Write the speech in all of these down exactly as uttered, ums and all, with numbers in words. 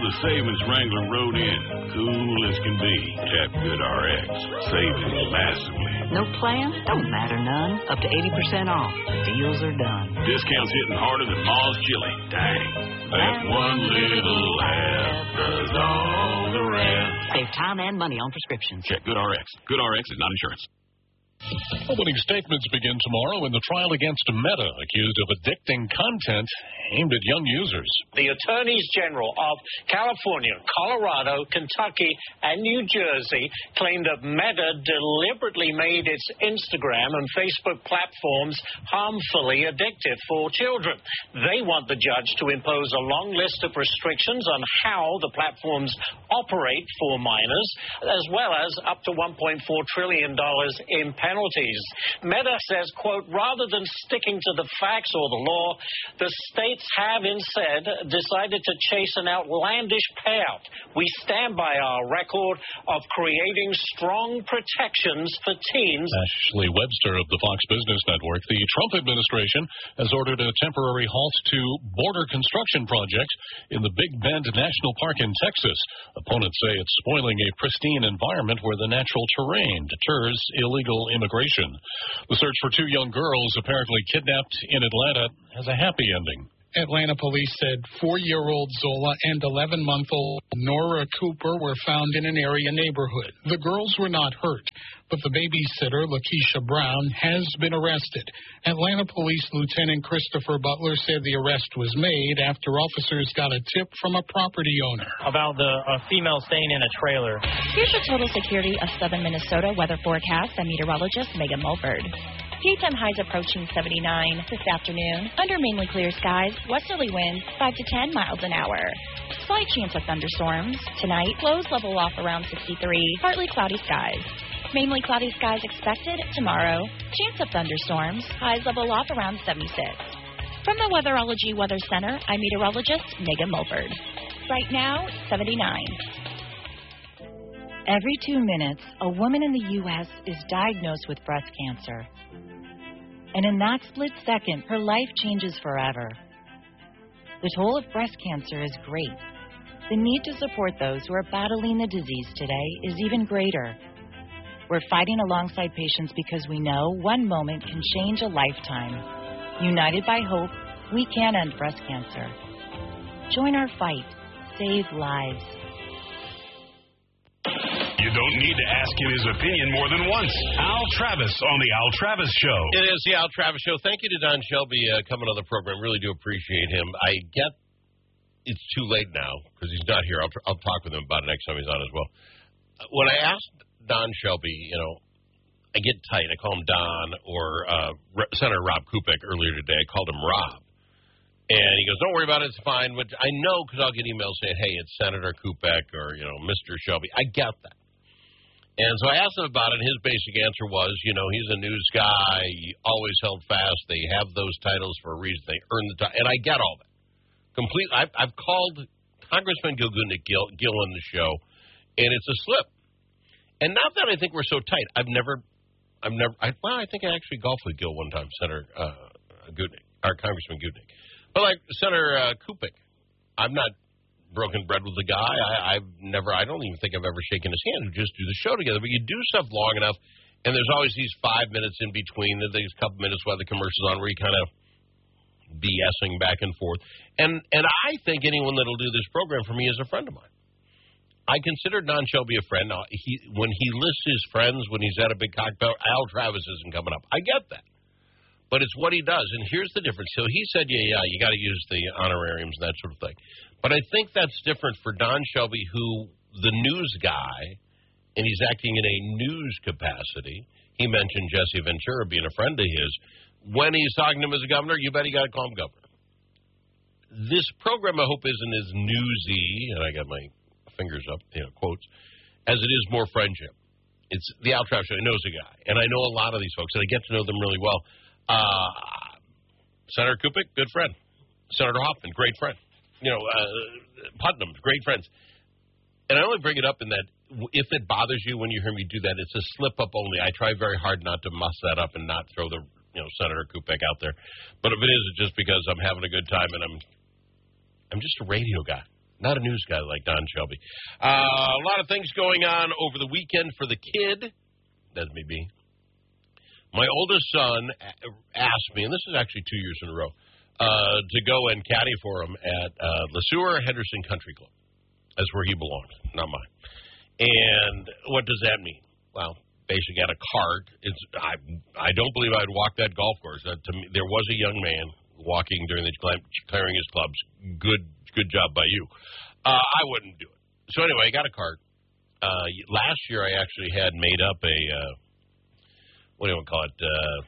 the Savings Wrangler rode in, cool as can be. Tap Good R X, saving massively. No plan? Don't matter none. Up to eighty percent off. Deals are done. Discounts hitting harder than Ma's chili. Dang. That one little laugh does all the rest. Save time and money on prescriptions. Check Good R X. Good R X is not insurance. Opening statements begin tomorrow in the trial against Meta, accused of addicting content aimed at young users. The attorneys general of California, Colorado, Kentucky, and New Jersey claim that Meta deliberately made its Instagram and Facebook platforms harmfully addictive for children. They want the judge to impose a long list of restrictions on how the platforms operate for minors, as well as up to one point four trillion dollars in penalties. Meta says, quote, rather than sticking to the facts or the law, the states have instead decided to chase an outlandish payout. We stand by our record of creating strong protections for teens. Ashley Webster of the Fox Business Network. The Trump administration has ordered a temporary halt to border construction projects in the Big Bend National Park in Texas. Opponents say it's spoiling a pristine environment where the natural terrain deters illegal immigration. The search for two young girls apparently kidnapped in Atlanta has a happy ending. Atlanta police said four-year-old Zola and eleven-month-old Nora Cooper were found in an area neighborhood. The girls were not hurt, but the babysitter, Lakeisha Brown, has been arrested. Atlanta Police Lieutenant Christopher Butler said the arrest was made after officers got a tip from a property owner about the a female staying in a trailer. Here's the total security of southern Minnesota weather forecast by meteorologist Megan Mulford. Daytime highs approaching seventy-nine this afternoon. Under mainly clear skies, westerly winds five to ten miles an hour. Slight chance of thunderstorms. Tonight, lows level off around sixty-three. Partly cloudy skies. Mainly cloudy skies expected tomorrow. Chance of thunderstorms. Highs level off around seventy-six. From the Weatherology Weather Center, I'm meteorologist Megan Mulford. Right now, seventy-nine. Every two minutes, a woman in the U S is diagnosed with breast cancer. And in that split second, her life changes forever. The toll of breast cancer is great. The need to support those who are battling the disease today is even greater. We're fighting alongside patients because we know one moment can change a lifetime. United by hope, we can end breast cancer. Join our fight. Save lives. You don't need to ask him his opinion more than once. Al Travis on the Al Travis Show. It is the Al Travis Show. Thank you to Don Shelby uh, coming on the program. Really do appreciate him. I get it's too late now because he's not here. I'll, tr- I'll talk with him about it next time he's on as well. When I asked Don Shelby, you know, I get tight. I call him Don or uh, Re- Senator Rob Kupek earlier today. I called him Rob. And he goes, don't worry about it, it's fine. Which I know because I'll get emails saying, hey, it's Senator Kupek or, you know, Mister Shelby. I get that. And so I asked him about it, and his basic answer was, you know, he's a news guy. He always held fast. They have those titles for a reason. They earn the title. And I get all that. Complete. I've, I've called Congressman Gilgunick Gill, Gill on the show, and it's a slip. And not that I think we're so tight. I've never, I've never, I, well, I think I actually golfed with Gill one time, Senator uh, Gutnick, or Congressman Gutnick. But like Senator uh, Kupek, I'm not broken bread with the guy. I, I've never, I don't even think I've ever shaken his hand. We just do the show together. But you do stuff long enough, and there's always these five minutes in between. There's a couple minutes while the commercial's on where you kind of BSing back and forth. And and I think anyone that'll do this program for me is a friend of mine. I consider Don Shelby a friend. Now, he, when he lists his friends, when he's at a big cocktail, Al Travis isn't coming up. I get that. But it's what he does. And here's the difference. So he said, yeah, yeah, you got to use the honorariums and that sort of thing. But I think that's different for Don Shelby, who the news guy, and he's acting in a news capacity. He mentioned Jesse Ventura being a friend of his. When he's talking to him as a governor, you bet he got to call him governor. This program, I hope, isn't as newsy, and I got my fingers up, you know, quotes, as it is more friendship. It's the Al Travis Show. He knows the guy. And I know a lot of these folks, and I get to know them really well. Uh, Senator Kupek, good friend. Senator Hoffman, great friend. You know, uh, Putnam, great friends. And I only bring it up in that if it bothers you when you hear me do that, it's a slip-up only. I try very hard not to muss that up and not throw the, you know, Senator Kupek out there. But if it is, it's just because I'm having a good time and I'm I'm just a radio guy. Not a news guy like Don Shelby. Uh, a lot of things going on over the weekend for the kid. That's me, B. My oldest son asked me, and this is actually two years in a row, uh, to go and caddy for him at uh, LeSueur Henderson Country Club. That's where he belongs, not mine. And what does that mean? Well, basically got a cart. It's I I don't believe I'd walk that golf course. Uh, to me, there was a young man walking during the clearing his clubs. Good good job by you. Uh, I wouldn't do it. So anyway, I got a cart. Uh, last year I actually had made up a uh, what do you want to call it? Uh,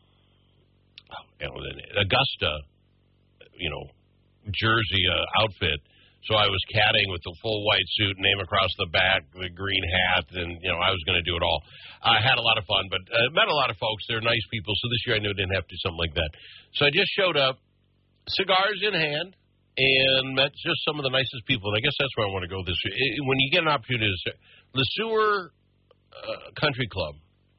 Augusta, you know, jersey uh, outfit. So I was caddying with the full white suit, name across the back, the green hat, and, you know, I was going to do it all. I had a lot of fun, but uh, met a lot of folks. They're nice people, so this year I knew I didn't have to do something like that. So I just showed up, cigars in hand, and met just some of the nicest people, and I guess that's where I want to go this year. It, when you get an opportunity to say, LeSueur uh, Country Club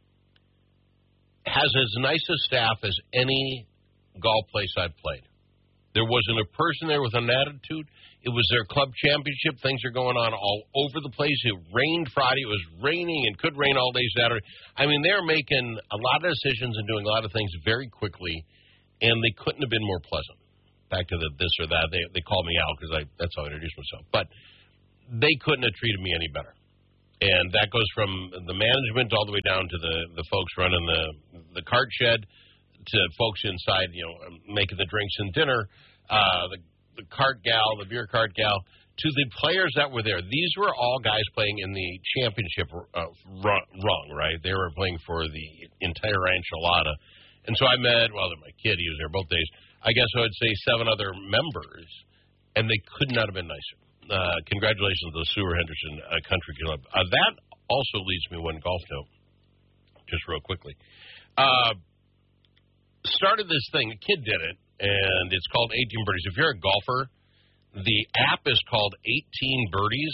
has as nice a staff as any golf place I've played. There wasn't a person there with an attitude. It was their club championship. Things are going on all over the place. It rained Friday. It was raining and could rain all day Saturday. I mean, they're making a lot of decisions and doing a lot of things very quickly, and they couldn't have been more pleasant. Back to the this or that. They they call me out because I that's how I introduce myself. But they couldn't have treated me any better. And that goes from the management all the way down to the, the folks running the the cart shed to folks inside, you know, making the drinks and dinner, uh, the the cart gal, the beer cart gal, to the players that were there. These were all guys playing in the championship uh, rung, right? They were playing for the entire enchilada. And so I met, well, my kid, he was there both days, I guess I would say seven other members, and they could not have been nicer. Uh, congratulations to the LeSueur Henderson uh, Country Club. Uh, that also leads me one golf note, just real quickly. Uh, started this thing, a kid did it, and it's called eighteen Birdies. If you're a golfer, the app is called eighteen Birdies.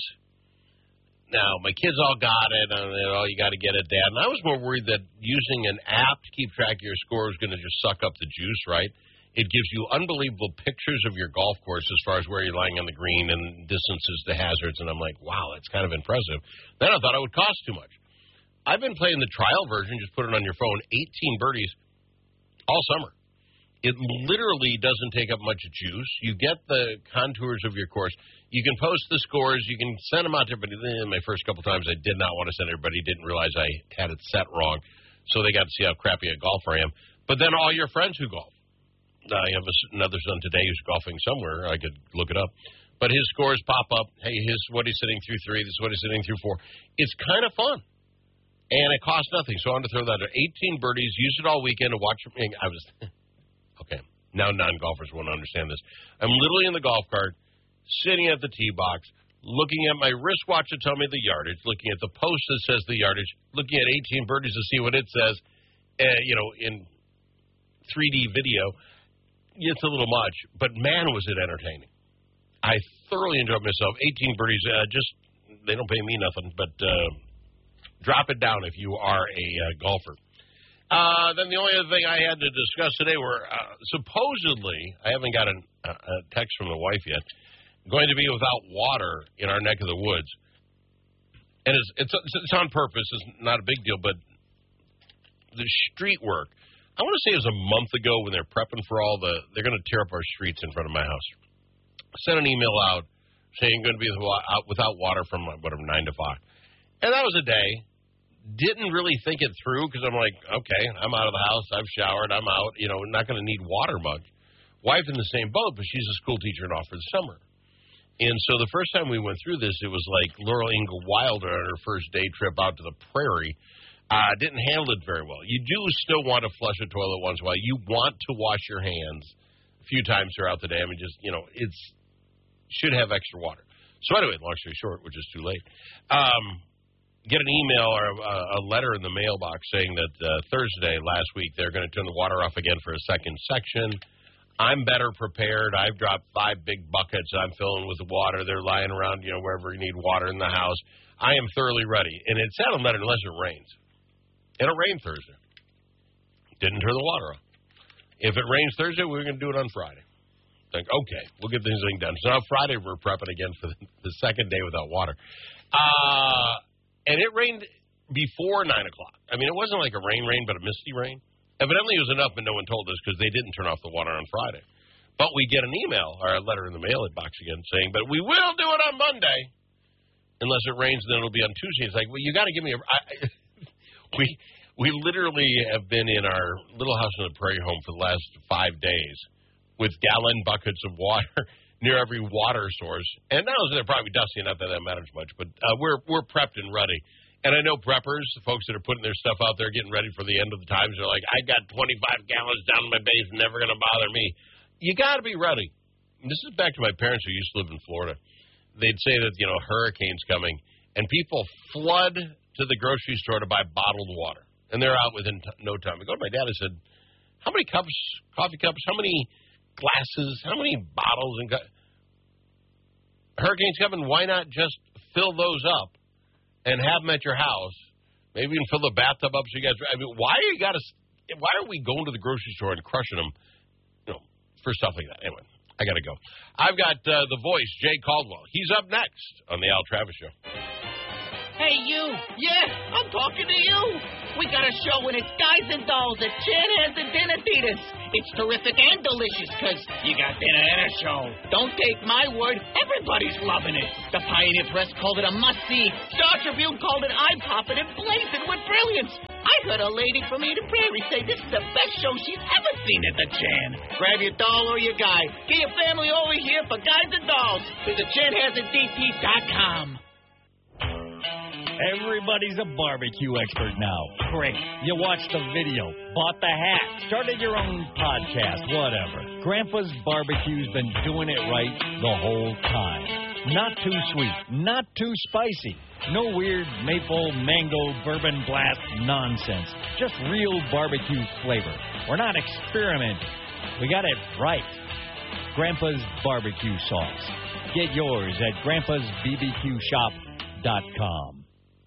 Now, my kids all got it, and oh, you got to get it, Dad. And I was more worried that using an app to keep track of your score is going to just suck up the juice, right? It gives you unbelievable pictures of your golf course as far as where you're lying on the green and distances to hazards, and I'm like, wow, that's kind of impressive. Then I thought it would cost too much. I've been playing the trial version, just put it on your phone, eighteen Birdies all summer. It literally doesn't take up much juice. You get the contours of your course. You can post the scores. You can send them out to everybody. Eh, my first couple times, I did not want to send everybody. Didn't realize I had it set wrong, so they got to see how crappy a golfer I am. But then all your friends who golf. I have another son today who's golfing somewhere. I could look it up. But his scores pop up. Hey, his what he's sitting through three. This is what he's sitting through four. It's kind of fun. And it costs nothing. So I want to throw that out. eighteen Birdies. Use it all weekend to watch. I was... Okay, now non-golfers won't understand this. I'm literally in the golf cart, sitting at the tee box, looking at my wristwatch to tell me the yardage, looking at the post that says the yardage, looking at eighteen Birdies to see what it says, uh, you know, in three D video. It's a little much, but man, was it entertaining. I thoroughly enjoyed myself. eighteen Birdies, uh, just, they don't pay me nothing, but uh, drop it down if you are a uh, golfer. Uh, then the only other thing I had to discuss today were uh, supposedly, I haven't got a, a text from the wife yet, going to be without water in our neck of the woods. And it's, it's, it's on purpose. It's not a big deal, but the street work. I want to say it was a month ago when they're prepping for all the, they're going to tear up our streets in front of my house. I sent an email out saying going to be without water from, whatever, nine to five. And that was a day. Didn't really think it through because I'm like, okay, I'm out of the house. I've showered. I'm out. You know, not going to need water much. Wife in the same boat, but she's a school teacher and off for the summer. And so the first time we went through this, it was like Laurel Ingalls Wilder on her first day trip out to the prairie. Uh, didn't handle it very well. You do still want to flush a toilet once in a while. You want to wash your hands a few times throughout the day. I mean, just, you know, it's should have extra water. So anyway, long story short, which is too late. Um... Get an email or a, a letter in the mailbox saying that uh, Thursday last week they're going to turn the water off again for a second section. I'm better prepared. I've dropped five big buckets I'm filling with the water. They're lying around, you know, wherever you need water in the house. I am thoroughly ready. And it said on letter unless it rains. And it rained Thursday. Didn't turn the water off. If it rains Thursday, we're going to do it on Friday. think, okay, we'll get this thing done. So now Friday we're prepping again for the, the second day without water. Uh, and it rained before nine o'clock. I mean, it wasn't like a rain rain, but a misty rain. Evidently it was enough, but no one told us because they didn't turn off the water on Friday. But we get an email or a letter in the mail box again saying, but we will do it on Monday unless it rains, and then it'll be on Tuesday. It's like, well, you got to give me a... I, we, we literally have been in our little house in the prairie home for the last five days with gallon buckets of water near every water source. And now they're probably dusty, not that that matters much, but uh, we're we're prepped and ready. And I know preppers, the folks that are putting their stuff out there, getting ready for the end of the times, they're like, I got twenty-five gallons down in my base, never going to bother me. You got to be ready. And this is back to my parents who used to live in Florida. They'd say that, you know, hurricane's coming, and people flood to the grocery store to buy bottled water. And they're out within t- no time. I go to my dad and said, how many cups, coffee cups, how many glasses, how many bottles? And cu- hurricane's coming, why not just fill those up and have them at your house? Maybe even fill the bathtub up so you guys... I mean, why you got to... Why are we going to the grocery store and crushing them, you know, for stuff like that? Anyway, I got to go. I've got uh, the voice, Jay Caldwell. He's up next on the Al Travis Show. Hey, you. Yeah, I'm talking to you. We got a show and it's Guys and Dolls at Chan Hands and Dinner Theaters. It's terrific and delicious because you got dinner and a show. Don't take my word. Everybody's loving it. The Pioneer Press called it a must-see. Star Tribune called it eye-popping and blazing with brilliance. I heard a lady from Eden Prairie say this is the best show she's ever seen at the Chan. Grab your doll or your guy. Get your family over here for Guys and Dolls. Visit chan hands and d t dot com. Everybody's a barbecue expert now. Great. You watched the video, bought the hat, started your own podcast, whatever. Grandpa's Barbecue's been doing it right the whole time. Not too sweet, not too spicy. No weird maple, mango, bourbon blast nonsense. Just real barbecue flavor. We're not experimenting. We got it right. Grandpa's Barbecue Sauce. Get yours at grandpas b b q shop dot com.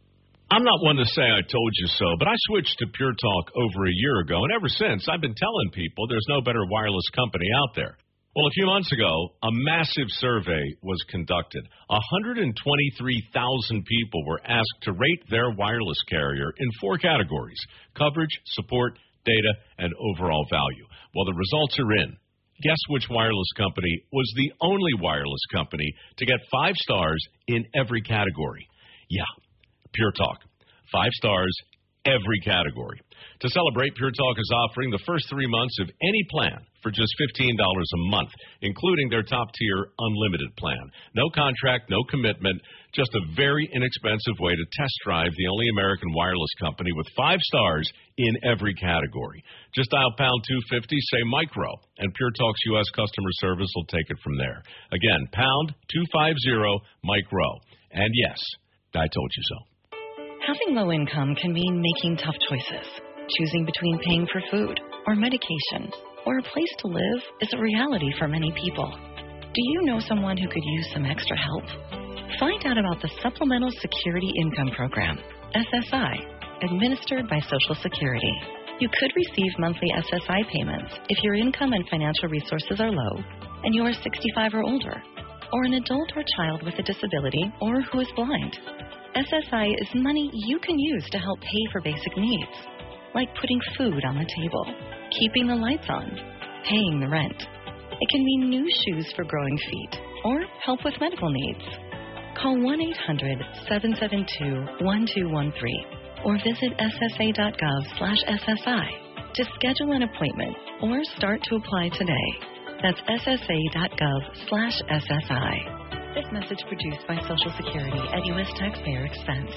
I'm not one to say I told you so, but I switched to Pure Talk over a year ago, and ever since, I've been telling people there's no better wireless company out there. Well, a few months ago, a massive survey was conducted. one hundred twenty-three thousand people were asked to rate their wireless carrier in four categories: coverage, support, data, and overall value. Well, the results are in. Guess which wireless company was the only wireless company to get five stars in every category? Yeah. Pure Talk. Five stars, every category. To celebrate, Pure Talk is offering the first three months of any plan for just fifteen dollars a month, including their top-tier unlimited plan. No contract, no commitment, just a very inexpensive way to test drive the only American wireless company with five stars in every category. Just dial pound two fifty, say micro, and Pure Talk's U S customer service will take it from there. Again, pound two fifty, micro. And yes, I told you so. Having low income can mean making tough choices. Choosing between paying for food or medication or a place to live is a reality for many people. Do you know someone who could use some extra help? Find out about the Supplemental Security Income Program, S S I, administered by Social Security. You could receive monthly S S I payments if your income and financial resources are low and you are sixty-five or older, or an adult or child with a disability or who is blind. S S I is money you can use to help pay for basic needs, like putting food on the table, keeping the lights on, paying the rent. It can mean new shoes for growing feet or help with medical needs. Call one eight hundred, seven seven two, one two one three or visit s s a dot gov slash S S I to schedule an appointment or start to apply today. That's s s a dot gov slash S S I. This message produced by Social Security at U S taxpayer expense.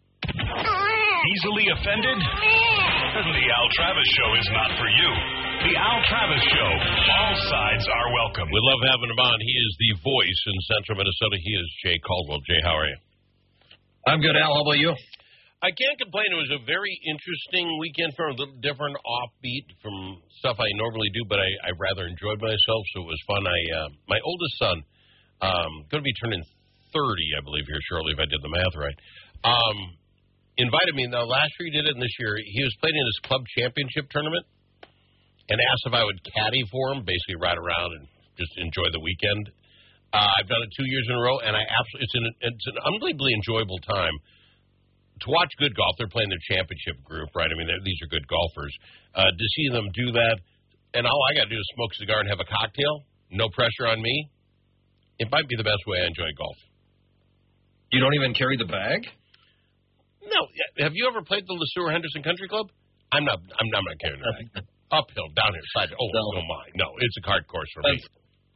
Easily offended? The Al Travis Show is not for you. The Al Travis Show. All sides are welcome. We love having him on. He is the voice in central Minnesota. He is Jay Caldwell. Jay, how are you? I'm good, Al. How about you? I can't complain. It was a very interesting weekend for a little different offbeat from stuff I normally do, but I, I rather enjoyed myself, so it was fun. I uh, my oldest son, um, going to be turning thirty, I believe, here shortly, if I did the math right, um, invited me. Now, last year he did it, and this year he was playing in his club championship tournament and asked if I would caddy for him, basically ride around and just enjoy the weekend. Uh, I've done it two years in a row, and I absolutely it's an it's an unbelievably enjoyable time to watch good golf. They're playing their championship group, right? I mean, these are good golfers. Uh, to see them do that, and all I got to do is smoke a cigar and have a cocktail, no pressure on me. It might be the best way I enjoy golf. You don't even carry the bag? No. Have you ever played the LeSueur Henderson Country Club? I'm not. I'm, I'm not carrying the bag. Uphill, downhill, side. Oh, no. no, my, no. It's a card course for me.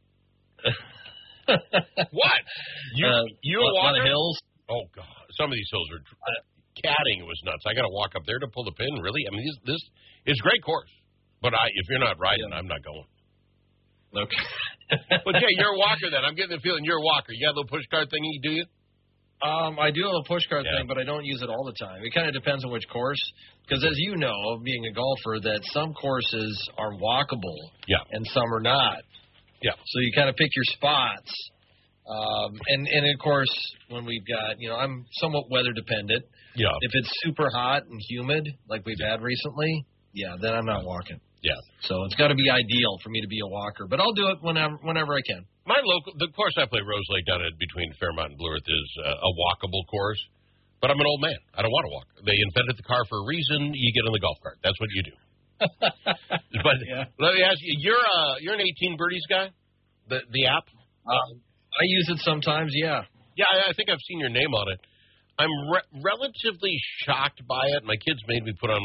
What? You uh, you a walk lot of hills? Oh God, some of these hills are uh, catting. It was nuts. I got to walk up there to pull the pin. Really? I mean, this, this it's a great course, but I if you're not riding, yeah. I'm not going. Okay. But yeah, you're a walker then. I'm getting the feeling you're a walker. You got a little push cart thingy, do you? Um, I do have a push cart yeah. thing, but I don't use it all the time. It kind of depends on which course, because as you know, being a golfer, that some courses are walkable, yeah, and some are not. Yeah. So you kind of pick your spots. Um, and, and, of course, when we've got, you know, I'm somewhat weather dependent. Yeah. If it's super hot and humid, like we've had recently, yeah, then I'm not walking. Yeah. So it's got to be ideal for me to be a walker. But I'll do it whenever whenever I can. My local, the course I play, Rose Lake, down in between Fairmont and Blue Earth, is uh, a walkable course. But I'm an old man. I don't want to walk. They invented the car for a reason. You get in the golf cart. That's what you do. But yeah. let me ask you, you're uh, you're an eighteen birdies guy? The the app? Um, I use it sometimes, yeah. Yeah, I, I think I've seen your name on it. I'm re- relatively shocked by it. My kids made me put on